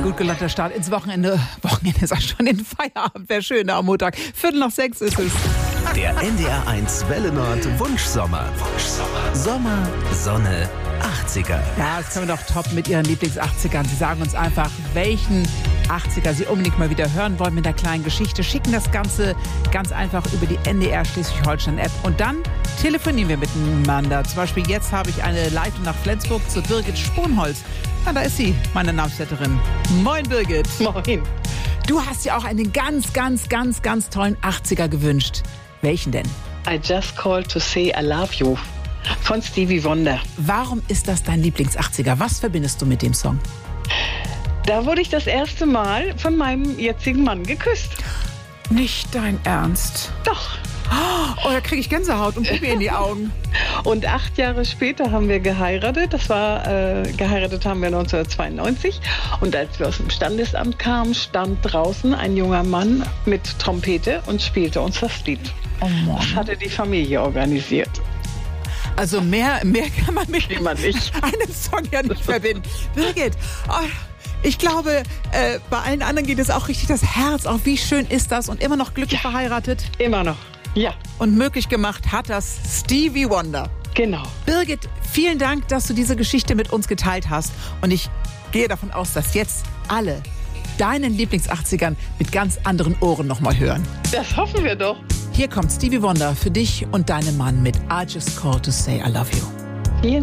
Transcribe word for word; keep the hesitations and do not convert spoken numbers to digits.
gut gelaunter Start ins Wochenende. Wochenende ist auch schon in Feierabend. Wäre schön, am Montag. Viertel nach sechs ist es. Der N D R eins Welle Nord Wunschsommer. Wunschsommer. Sommer, Sonne, achtziger. Ja, das können wir doch top mit Ihren Lieblings-achtzigern. Sie sagen uns einfach, welchen achtziger Sie unbedingt mal wieder hören wollen mit einer kleinen Geschichte. Schicken das Ganze ganz einfach über die N D R Schleswig-Holstein-App. Und dann telefonieren wir miteinander. Zum Beispiel jetzt habe ich eine Leitung nach Flensburg zu Birgit Sponholz. Na, da ist sie, meine Namensvetterin. Moin, Birgit. Moin. Du hast ja auch einen ganz, ganz, ganz, ganz tollen achtziger gewünscht. Welchen denn? I Just Called to Say I Love You von Stevie Wonder. Warum ist das dein Lieblings-achtziger? Was verbindest du mit dem Song? Da wurde ich das erste Mal von meinem jetzigen Mann geküsst. Nicht dein Ernst? Doch. Oh, da kriege ich Gänsehaut und Puppi in die Augen. Und acht Jahre später haben wir geheiratet. Das war, äh, geheiratet haben wir neunzehnhundertzweiundneunzig. Und als wir aus dem Standesamt kamen, stand draußen ein junger Mann mit Trompete und spielte uns das Lied. Oh Mann. Das hatte die Familie organisiert. Also mehr, mehr kann man mit Wie man nicht. einem Song ja nicht verbinden. Birgit, oh, ich glaube, äh, bei allen anderen geht es auch richtig das Herz auf. Wie schön ist das? Und immer noch glücklich Ja. verheiratet. Immer noch. Ja, Und möglich gemacht hat das Stevie Wonder. genau. Birgit, vielen Dank, dass du diese Geschichte mit uns geteilt hast. Und ich gehe davon aus, dass jetzt alle deinen Lieblings-achtzigern mit ganz anderen Ohren nochmal hören. Das hoffen wir doch. Hier kommt Stevie Wonder für dich und deinen Mann mit I Just Called to Say I Love You.